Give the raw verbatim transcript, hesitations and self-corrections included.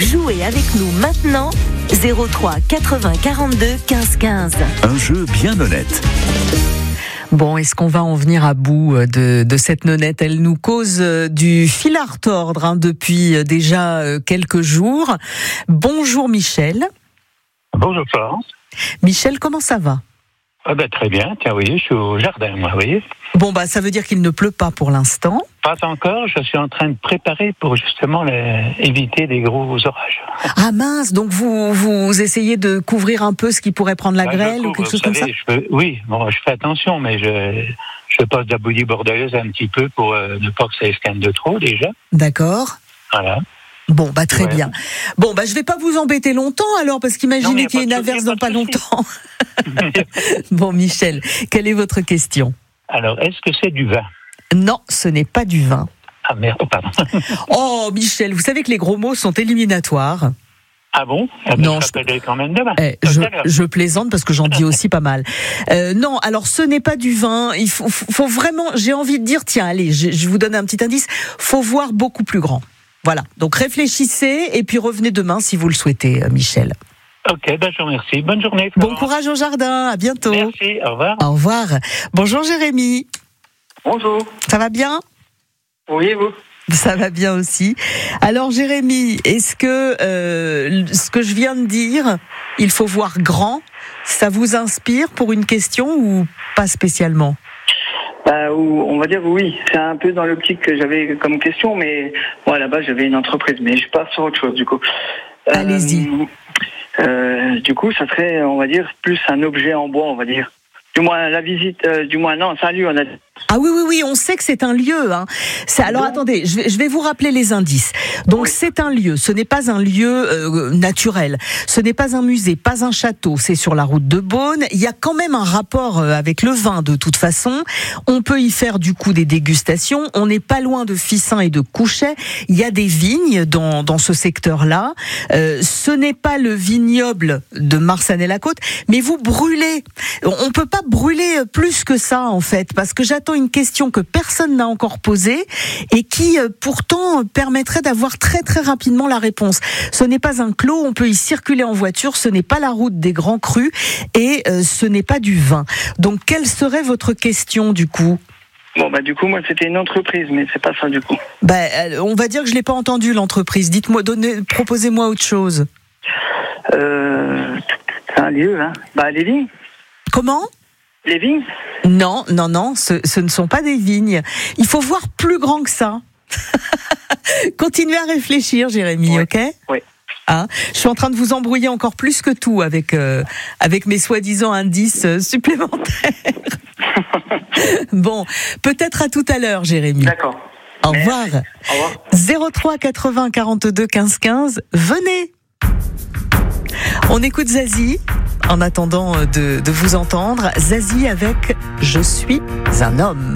Jouez avec nous maintenant, zéro trois quatre-vingts quarante-deux quinze quinze. Un jeu bien honnête. Bon, est-ce qu'on va en venir à bout de, de cette nonnette ? Elle nous cause du fil à retordre hein, depuis déjà quelques jours. Bonjour Michel. Bonjour Florence. Michel, comment ça va ? Ah ben, très bien, tiens, vous voyez, je suis au jardin, moi, vous voyez. Bon, bah, ça veut dire qu'il ne pleut pas pour l'instant. Pas encore, je suis en train de préparer pour justement les, éviter des gros orages. Ah mince, donc vous, vous essayez de couvrir un peu ce qui pourrait prendre la Ben, grêle couvre, ou quelque chose savez, comme ça ? je peux, Oui, bon, je fais attention, mais je, je passe de la bouillie bordelaise un petit peu pour euh, ne pas que ça escane de trop, déjà. D'accord. Voilà. Bon, bah très Ouais. bien. Bon, bah je vais pas vous embêter longtemps alors, parce Non, qu'imaginez mais y a qu'il y ait pas une de souci, averse y a dans pas pas de longtemps. Bon, Michel, quelle est votre question ? Alors, est-ce que c'est du vin ? Non, ce n'est pas du vin. Ah merde, oh, pardon. Oh, Michel, vous savez que les gros mots sont éliminatoires. Ah bon ah ben, Non, je je- rappellerai quand même demain. Eh, Tout je, à l'heure. je plaisante parce que j'en dis aussi pas mal. Euh, non, alors ce n'est pas du vin. Il faut, faut vraiment, j'ai envie de dire, tiens, allez, je, je vous donne un petit indice. Faut voir beaucoup plus grand. Voilà. Donc réfléchissez et puis revenez demain si vous le souhaitez, Michel. Ok, ben je vous remercie. Bonne journée, Bon Florence. courage au jardin. À bientôt. Merci, au revoir. Au revoir. Bonjour Jérémy. Bonjour. Ça va bien ? Oui, et vous ? Ça va bien aussi. Alors Jérémy, est-ce que euh, ce que je viens de dire, il faut voir grand, ça vous inspire pour une question ou pas spécialement ? Bah, ou- on va dire oui. C'est un peu dans l'optique que j'avais comme question, mais moi, là-bas, j'avais une entreprise, mais je passe sur autre chose, du coup. Euh, Allez-y. euh, du coup, ça serait, on va dire, plus un objet en bois, on va dire. Du moins, la visite, euh, du moins, non, c'est un lieu, on a dit. Ah oui, oui, oui, on sait que c'est un lieu. Hein. C'est, alors attendez, je vais, je vais vous rappeler les indices. Donc Oui. c'est un lieu, ce n'est pas un lieu euh, naturel, ce n'est pas un musée, pas un château, c'est sur la route de Beaune. Il y a quand même un rapport euh, avec le vin de toute façon. On peut y faire du coup des dégustations. On n'est pas loin de Fissin et de Couchet. Il y a des vignes dans, dans ce secteur-là. Euh, ce n'est pas le vignoble de Marsanne-et-la-Côte, mais vous brûlez. On peut pas brûler plus que ça en fait, parce que j'attends une question que personne n'a encore posée et qui euh, pourtant permettrait d'avoir très très rapidement la réponse. Ce n'est pas un clos, on peut y circuler en voiture, ce n'est pas la route des grands crus et euh, ce n'est pas du vin. Donc quelle serait votre question du coup ? Bon, bah, du coup, moi, c'était une entreprise, mais c'est pas ça, du coup. Ben, euh, on va dire que je l'ai pas entendu l'entreprise. Dites-moi, donnez, proposez-moi autre chose. Euh, c'est un lieu, hein. Bah, les vignes. Comment ? Les vignes. Non, non, non, ce, ce ne sont pas des vignes. Il faut voir plus grand que ça. Continuez à réfléchir, Jérémy, Ouais. ok ? Oui. Hein, je suis en train de vous embrouiller encore plus que tout avec, euh, avec mes soi-disant indices euh, supplémentaires. Bon, peut-être à tout à l'heure, Jérémy. D'accord. Au Merci. revoir. Au revoir. zéro trois quatre-vingts quarante-deux quinze quinze, venez. On écoute Zazie en attendant de, de vous entendre. Zazie avec « Je suis un homme ».